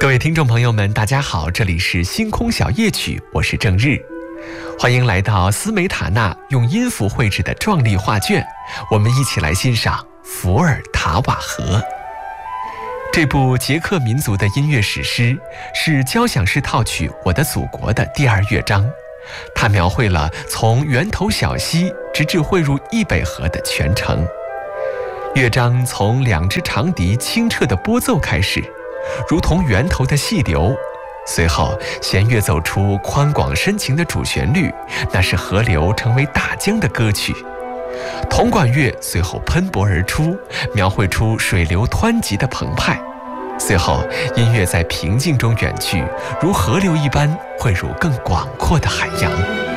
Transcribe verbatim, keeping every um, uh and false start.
各位听众朋友们，大家好，这里是星空小夜曲，我是郑日，欢迎来到斯梅塔纳用音符绘制的壮丽画卷，我们一起来欣赏《伏尔塔瓦河》。这部捷克民族的音乐史诗是交响式套曲《我的祖国》的第二乐章，它描绘了从源头小溪直至汇入易北河的全程。乐章从两支长笛清澈的拨奏开始，如同源头的细流，随后弦乐奏出宽广深情的主旋律，那是河流成为大江的歌曲。铜管乐随后喷薄而出，描绘出水流湍急的澎湃。随后音乐在平静中远去，如河流一般汇入更广阔的海洋。